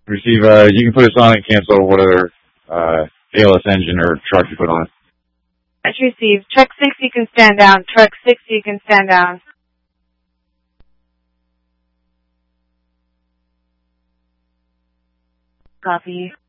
Receive, you can put us on and cancel whatever, ALS engine or truck you put on it. Match received. Truck 6, you can stand down. Truck 6, you can stand down. Copy.